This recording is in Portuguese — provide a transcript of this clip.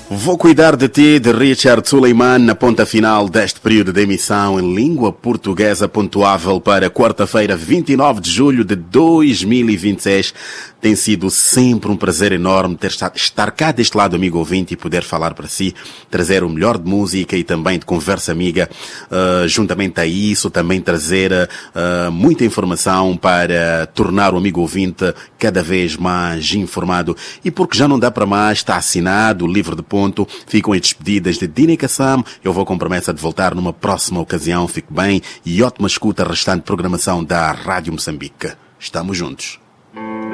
Vou cuidar de ti, de Richard Suleiman, na ponta final deste período de emissão em língua portuguesa, pontuável para quarta-feira, 29 de julho de 2026. Tem sido sempre um prazer enorme estar cá deste lado, amigo ouvinte, e poder falar para si, trazer o melhor de música e também de conversa amiga. Juntamente a isso, também trazer muita informação para tornar o amigo ouvinte cada vez mais informado. E porque já não dá para mais, está assinado o livro de ponto, ficam as despedidas de Dini Kassam. Eu vou com promessa de voltar numa próxima ocasião. Fique bem e ótima escuta a restante programação da Rádio Moçambique. Estamos juntos.